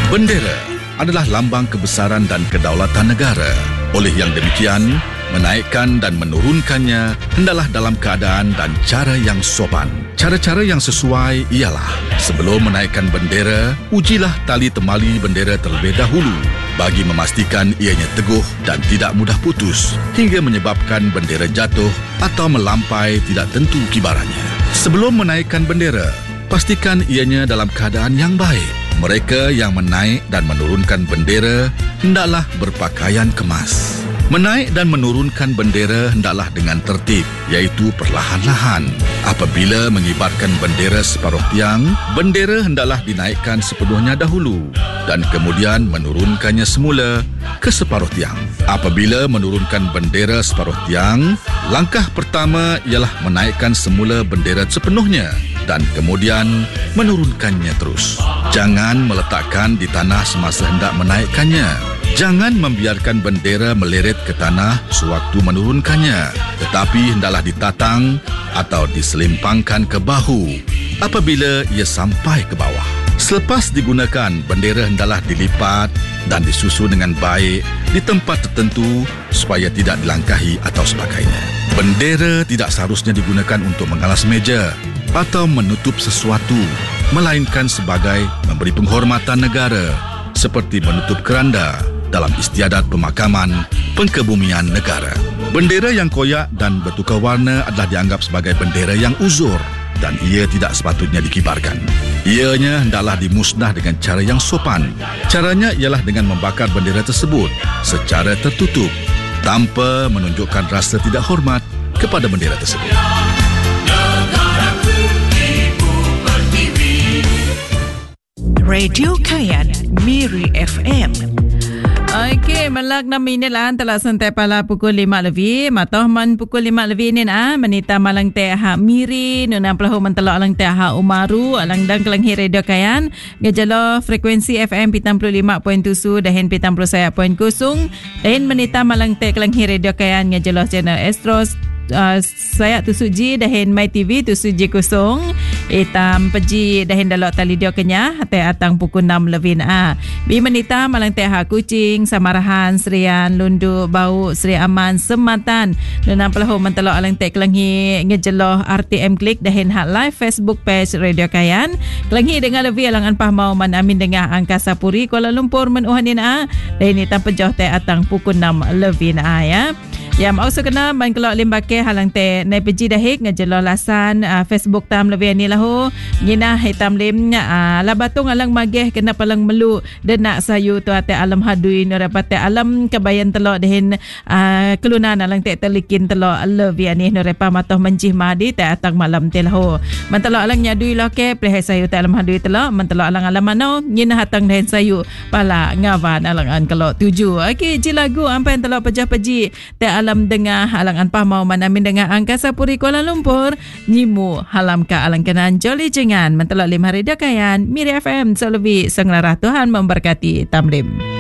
Bendera adalah lambang kebesaran dan kedaulatan negara. Oleh yang demikian, menaikkan dan menurunkannya hendaklah dalam keadaan dan cara yang sopan. Cara-cara yang sesuai ialah sebelum menaikkan bendera, ujilah tali temali bendera terlebih dahulu bagi memastikan ianya teguh dan tidak mudah putus hingga menyebabkan bendera jatuh atau melampai tidak tentu kibarannya. Sebelum menaikkan bendera, pastikan ianya dalam keadaan yang baik. Mereka yang menaik dan menurunkan bendera hendaklah berpakaian kemas. Menaik dan menurunkan bendera hendaklah dengan tertib, iaitu perlahan-lahan. Apabila mengibarkan bendera separuh tiang, bendera hendaklah dinaikkan sepenuhnya dahulu dan kemudian menurunkannya semula ke separuh tiang. Apabila menurunkan bendera separuh tiang, langkah pertama ialah menaikkan semula bendera sepenuhnya dan kemudian menurunkannya terus. Jangan meletakkan di tanah semasa hendak menaikkannya. Jangan membiarkan bendera meleret ke tanah sewaktu menurunkannya, tetapi hendaklah ditatang atau diselimpangkan ke bahu apabila ia sampai ke bawah. Selepas digunakan, bendera hendaklah dilipat dan disusun dengan baik di tempat tertentu supaya tidak dilangkahi atau sebagainya. Bendera tidak seharusnya digunakan untuk mengalas meja atau menutup sesuatu, melainkan sebagai memberi penghormatan negara seperti menutup keranda dalam istiadat pemakaman pengkebumian negara. Bendera yang koyak dan bertukar warna adalah dianggap sebagai bendera yang uzur dan ia tidak sepatutnya dikibarkan. Ianya hendaklah dimusnah dengan cara yang sopan. Caranya ialah dengan membakar bendera tersebut secara tertutup tanpa menunjukkan rasa tidak hormat kepada bendera tersebut. Radio Kayan, Miri FM. Okey, melak 6 minit lah telah sentai pala pukul 5 lebih. Matoh man pukul 5 lebih ni menita malang teh ha Miri nunang pelahu mentelok alang teh ha Umaru alang dang kelenghi Radio Kayan ngejalo frekuensi FM 75.7 dahin 71.0 dahin menita malang teh kelenghi Radio Kayan ngejalo channel Astros saya tusuji dahin My TV tusuji kosong itam peji dahin dalok tali dio kenya hati atang pukul 6 lebih bi menita malang teh ha Kuching Samarahan Serian Lundu Bau Seri Aman Sematan dan pelahu mentelok alang teh kelenghi ngejeloh RTM Klik dahin hak live Facebook page Radio Kayan kelenghi dengan lebih alang anpah mau man amin dengan Angkasa Puri Kuala Lumpur menuhanin dahin itam pejoh teh atang pukul 6 lebih ya. Ya, also kena main kelok limbake halang te nai peji dahik ngejelo lasan Facebook tam lebih ni lahu ngina hitam lim labatung alang mageh kena palang melu denak sayu tu ate alam hadui no repate alam kebayan telok dehin kelunan alang te telikin telok lebih ni no repa matoh menjih madi te atang malam te lahu mentelok alang nyadui loke pleh sayu te alam hadui telok mentelok alang alam mano ngina hatang dehin sayu pala ngawan alangan kelok 7. Okey ji lagu ampai telok pejah peji te alam dengar halangan pahmau manamin dengar Angkasa Puri Kuala Lumpur nyimu halam ka alang kenan joli jengan mentelok 5 Radio Kayan Miri FM selebi senglarah Tuhan memberkati tamlim.